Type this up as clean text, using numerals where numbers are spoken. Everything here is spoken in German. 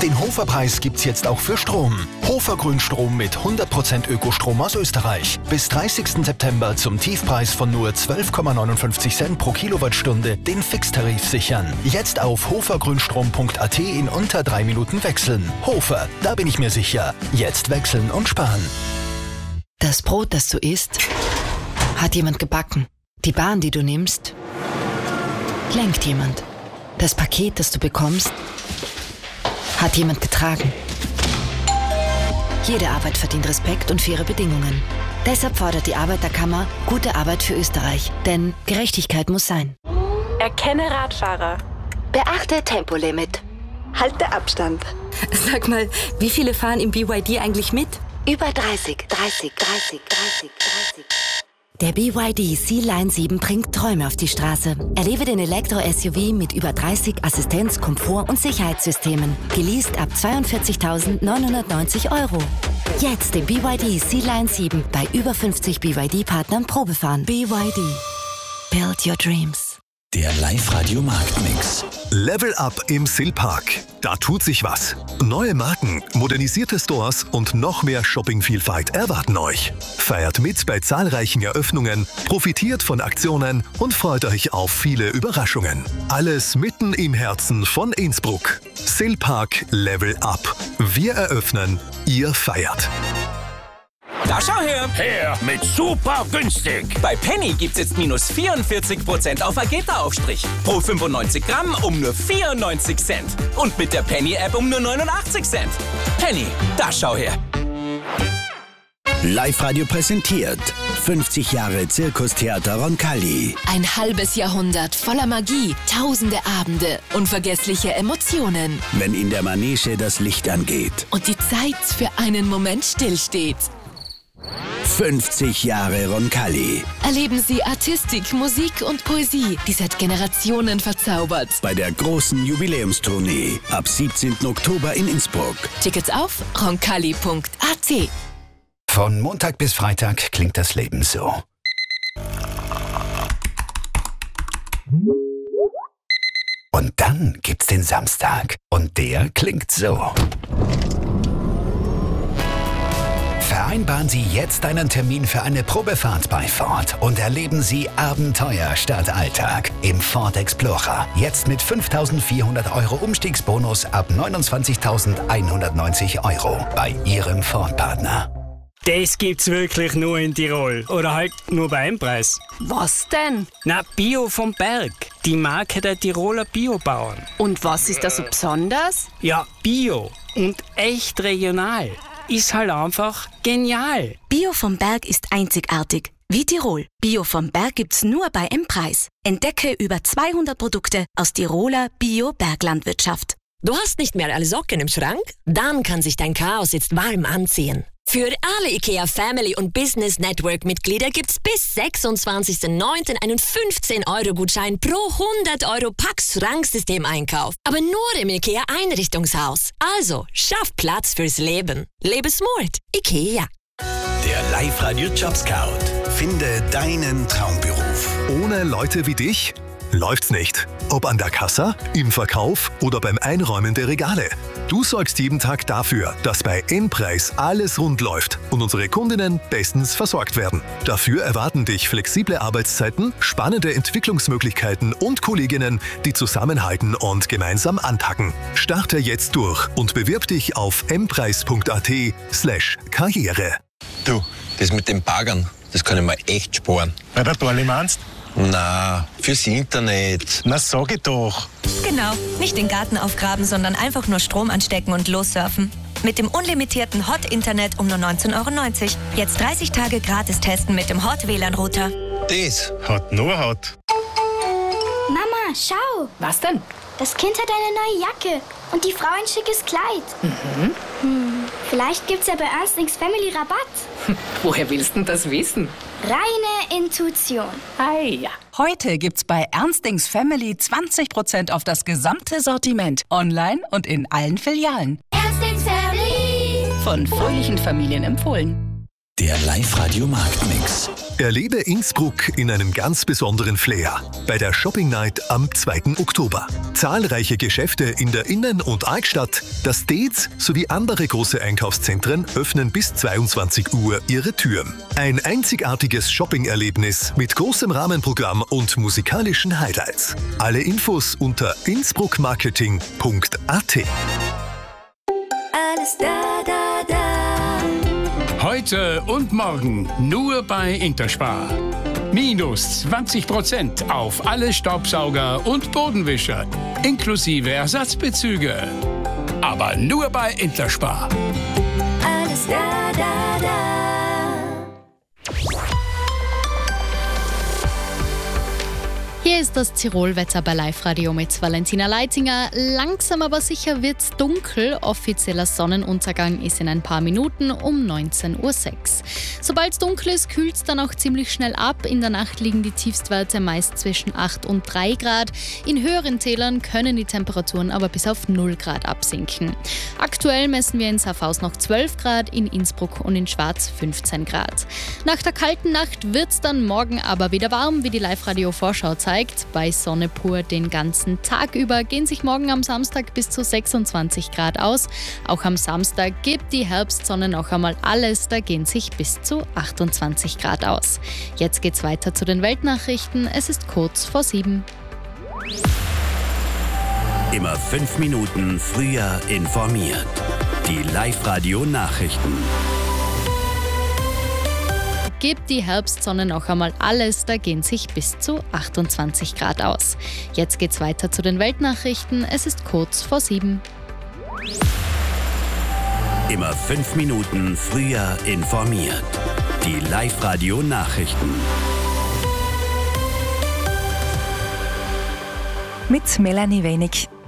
Den Hofer-Preis gibt's jetzt auch für Strom. Hofer Grünstrom mit 100% Ökostrom aus Österreich. Bis 30. September zum Tiefpreis von nur 12,59 Cent pro Kilowattstunde den Fixtarif sichern. Jetzt auf hofergrünstrom.at in unter 3 Minuten wechseln. Hofer, da bin ich mir sicher. Jetzt wechseln und sparen. Das Brot, das du isst, hat jemand gebacken. Die Bahn, die du nimmst, lenkt jemand. Das Paket, das du bekommst, hat jemand getragen. Jede Arbeit verdient Respekt und faire Bedingungen. Deshalb fordert die Arbeiterkammer gute Arbeit für Österreich. Denn Gerechtigkeit muss sein. Erkenne Radfahrer. Beachte Tempolimit. Halte Abstand. Sag mal, wie viele fahren im BYD eigentlich mit? Über 30. Der BYD Sea-Line 7 bringt Träume auf die Straße. Erlebe den Elektro-SUV mit über 30 Assistenz-, Komfort- und Sicherheitssystemen. Geleast ab 42.990 €. Jetzt den BYD Sea-Line 7 bei über 50 BYD-Partnern Probefahren. BYD. Build your dreams. Der Live-Radio-Marktmix. Level Up im Silpark. Da tut sich was. Neue Marken, modernisierte Stores und noch mehr Shoppingvielfalt erwarten euch. Feiert mit bei zahlreichen Eröffnungen, profitiert von Aktionen und freut euch auf viele Überraschungen. Alles mitten im Herzen von Innsbruck. Silpark Level Up. Wir eröffnen, ihr feiert. Da schau her! Her mit super günstig! Bei Penny gibt's jetzt minus 44% auf Vegeta-Aufstrich. Pro 95 Gramm um nur 94 Cent. Und mit der Penny-App um nur 89 Cent. Penny, da schau her! Live-Radio präsentiert 50 Jahre Zirkustheater Roncalli. Ein halbes Jahrhundert voller Magie, tausende Abende, unvergessliche Emotionen. Wenn in der Manege das Licht angeht. Und die Zeit für einen Moment stillsteht. 50 Jahre Roncalli. Erleben Sie Artistik, Musik und Poesie, die seit Generationen verzaubert. Bei der großen Jubiläumstournee ab 17. Oktober in Innsbruck. Tickets auf roncalli.at. Von Montag bis Freitag klingt das Leben so. Und dann gibt's den Samstag. Und der klingt so. Vereinbaren Sie jetzt einen Termin für eine Probefahrt bei Ford und erleben Sie Abenteuer statt Alltag im Ford Explorer. Jetzt mit 5.400 € Umstiegsbonus ab 29.190 € bei Ihrem Ford-Partner. Das gibt's wirklich nur in Tirol. Oder halt nur bei einem Preis. Was denn? Na, Bio vom Berg. Die Marke der Tiroler Biobauern. Und was ist da so besonders? Ja, Bio und echt regional. Ist halt einfach genial. Bio vom Berg ist einzigartig. Wie Tirol. Bio vom Berg gibt's nur bei M-Preis. Entdecke über 200 Produkte aus Tiroler Bio-Berglandwirtschaft. Du hast nicht mehr alle Socken im Schrank? Dann kann sich dein Chaos jetzt warm anziehen. Für alle IKEA Family und Business Network Mitglieder gibt's bis 26.09. einen 15-€-Gutschein pro 100 € Pax-Schranksystem-Einkauf. Aber nur im IKEA Einrichtungshaus. Also, schaff Platz fürs Leben. Lebe smart. IKEA. Der Live-Radio Jobscout. Finde deinen Traumberuf. Ohne Leute wie dich läuft's nicht. Ob an der Kasse, im Verkauf oder beim Einräumen der Regale. Du sorgst jeden Tag dafür, dass bei M-Preis alles rund läuft und unsere Kundinnen bestens versorgt werden. Dafür erwarten dich flexible Arbeitszeiten, spannende Entwicklungsmöglichkeiten und Kolleginnen, die zusammenhalten und gemeinsam anpacken. Starte jetzt durch und bewirb dich auf mpreis.at/Karriere. Du, das mit den Baggern, das kann ich mir echt sparen. Bei der Dorli meinst? Na, fürs Internet. Na, sag ich doch. Genau, nicht den Garten aufgraben, sondern einfach nur Strom anstecken und lossurfen. Mit dem unlimitierten Hot-Internet um nur 19,90 €. Jetzt 30 Tage gratis testen mit dem Hot-WLAN-Router. Das hat nur Hot. Mama, schau. Was denn? Das Kind hat eine neue Jacke und die Frau ein schickes Kleid. Vielleicht gibt's ja bei Ernstings Family Rabatt. Woher willst du das wissen? Reine Intuition. Ja. Heute gibt's bei Ernstings Family 20% auf das gesamte Sortiment. Online und in allen Filialen. Ernstings Family. Von fröhlichen Familien empfohlen. Der Live-Radio Marktmix. Erlebe Innsbruck in einem ganz besonderen Flair bei der Shopping Night am 2. Oktober. Zahlreiche Geschäfte in der Innen- und Altstadt, das Dez sowie andere große Einkaufszentren öffnen bis 22 Uhr ihre Türen. Ein einzigartiges Shopping-Erlebnis mit großem Rahmenprogramm und musikalischen Highlights. Alle Infos unter innsbruckmarketing.at. Alles da, da, da. Heute und morgen nur bei Interspar. Minus 20% auf alle Staubsauger und Bodenwischer, inklusive Ersatzbezüge. Aber nur bei Interspar. Alles da, da, da. Hier ist das Tirolwetter bei Live-Radio mit Valentina Leitinger. Langsam aber sicher wird's dunkel. Offizieller Sonnenuntergang ist in ein paar Minuten um 19:06 Uhr. Sobald es dunkel ist, kühlt es dann auch ziemlich schnell ab. In der Nacht liegen die Tiefstwerte meist zwischen 8 und 3 Grad. In höheren Tälern können die Temperaturen aber bis auf 0 Grad absinken. Aktuell messen wir in Safhaus noch 12 Grad, in Innsbruck und in Schwaz 15 Grad. Nach der kalten Nacht wird's dann morgen aber wieder warm, wie die Live-Radio-Vorschau zeigt. Bei Sonne pur den ganzen Tag über gehen sich morgen am Samstag bis zu 26 Grad aus. Auch am Samstag gibt die Herbstsonne noch einmal alles, da gehen sich bis zu 28 Grad aus. Jetzt geht's weiter zu den Weltnachrichten. Es ist kurz vor 7. Immer 5 Minuten früher informiert. Die Live-Radio-Nachrichten. Gibt die Herbstsonne noch einmal alles, da gehen sich bis zu 28 Grad aus. Jetzt geht's weiter zu den Weltnachrichten. Es ist kurz vor 7. Immer 5 Minuten früher informiert. Die Live-Radio-Nachrichten. Mit Melanie Wenig.